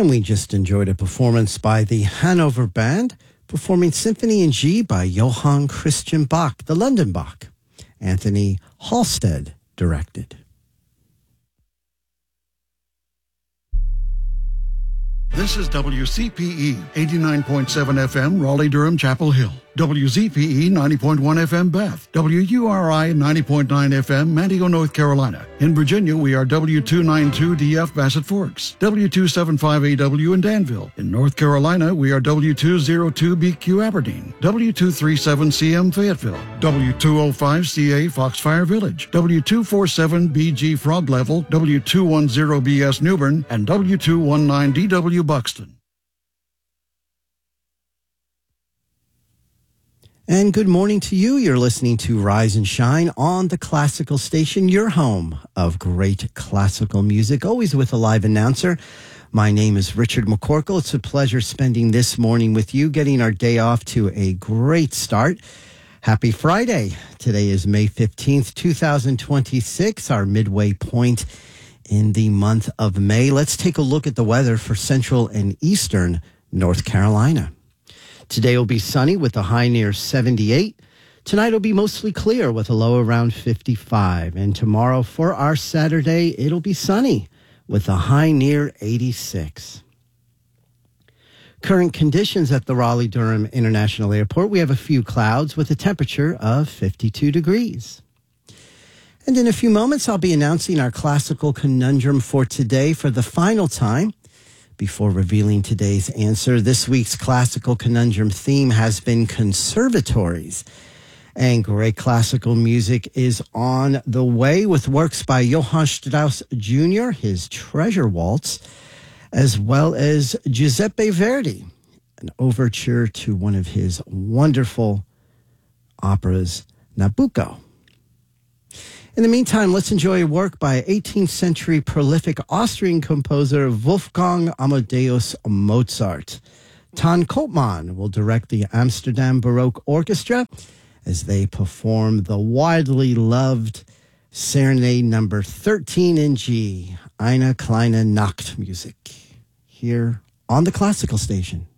And we just enjoyed a performance by the Hanover Band, performing Symphony in G by Johann Christian Bach, the London Bach. Anthony Halstead directed. This is WCPE 89.7 FM, Raleigh-Durham, Chapel Hill. WZPE 90.1 FM, Bath. WURI 90.9 FM, Manteo, North Carolina. In Virginia, we are W292DF, Bassett Forks. W275AW in Danville. In North Carolina, we are W202BQ, Aberdeen. W237CM, Fayetteville. W205CA, Foxfire Village. W247BG, Frog Level. W210BS, Newbern. And W219DW, Buxton. And good morning to you. You're listening to Rise and Shine on the Classical Station, your home of great classical music, always with a live announcer. My name is Richard McCorkle. It's a pleasure spending this morning with you, getting our day off to a great start. Happy Friday. Today is May 15th, 2026, our midway point in the month of May. Let's take a look at the weather for central and eastern North Carolina. Today will be sunny with a high near 78. Tonight will be mostly clear with a low around 55. And tomorrow for our Saturday, it'll be sunny with a high near 86. Current conditions at the Raleigh-Durham International Airport, we have a few clouds with a temperature of 52 degrees. And in a few moments, I'll be announcing our classical conundrum for today for the final time. Before revealing today's answer, this week's classical conundrum theme has been conservatories. And great classical music is on the way with works by Johann Strauss Jr., his Treasure Waltz, as well as Giuseppe Verdi, an overture to one of his wonderful operas, Nabucco. In the meantime, let's enjoy a work by 18th century prolific Austrian composer Wolfgang Amadeus Mozart. Ton Koopman will direct the Amsterdam Baroque Orchestra as they perform the widely loved Serenade number 13 in G, Eine kleine Nachtmusik, here on the Classical Station.